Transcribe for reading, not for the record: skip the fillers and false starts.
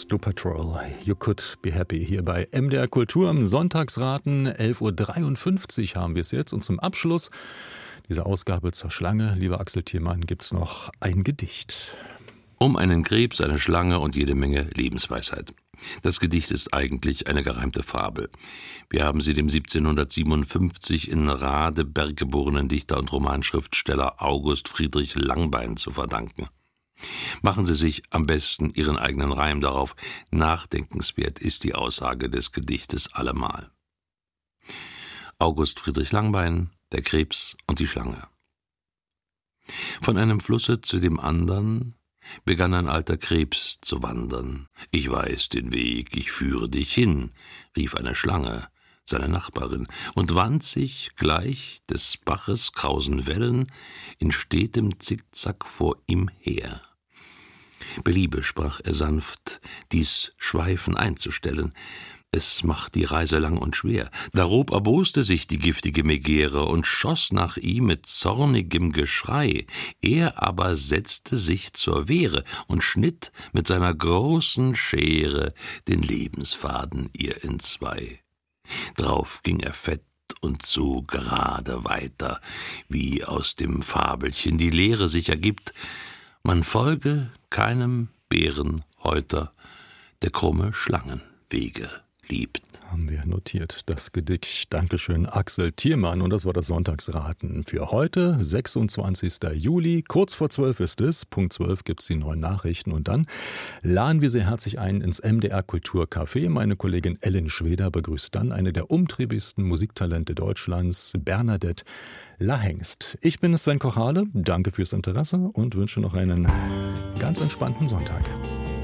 Snow Patrol, You Could Be Happy, hier bei MDR Kultur am Sonntagsraten. 11.53 Uhr haben wir es jetzt. Und zum Abschluss dieser Ausgabe zur Schlange, lieber Axel Thiermann, gibt es noch ein Gedicht. Um einen Krebs, eine Schlange und jede Menge Lebensweisheit. Das Gedicht ist eigentlich eine gereimte Fabel. Wir haben sie dem 1757 in Radeberg geborenen Dichter und Romanschriftsteller August Friedrich Langbein zu verdanken. Machen Sie sich am besten Ihren eigenen Reim darauf. Nachdenkenswert ist die Aussage des Gedichtes allemal. August Friedrich Langbein, der Krebs und die Schlange. Von einem Flusse zu dem andern begann ein alter Krebs zu wandern. »Ich weiß den Weg, ich führe dich hin«, rief eine Schlange, seine Nachbarin, und wand sich gleich des Baches krausen Wellen in stetem Zickzack vor ihm her. »Beliebe«, sprach er sanft, »dies Schweifen einzustellen. Es macht die Reise lang und schwer.« Darob erboste sich die giftige Megäre und schoss nach ihm mit zornigem Geschrei. Er aber setzte sich zur Wehre und schnitt mit seiner großen Schere den Lebensfaden ihr entzwei. Drauf ging er fett und so gerade weiter, wie aus dem Fabelchen die Lehre sich ergibt: Man folge keinem Bärenhäuter, der krumme Schlangenwege liebt. Haben wir notiert, das Gedicht. Dankeschön, Axel Thiermann. Und das war das Sonntagsraten für heute, 26. Juli. Kurz vor 12 ist es. Punkt 12 gibt es die neuen Nachrichten. Und dann laden wir Sie herzlich ein ins MDR Kulturcafé. Meine Kollegin Ellen Schweder begrüßt dann eine der umtriebigsten Musiktalente Deutschlands, Bernadette Lahengst. Ich bin Sven Kochale. Danke fürs Interesse und wünsche noch einen ganz entspannten Sonntag.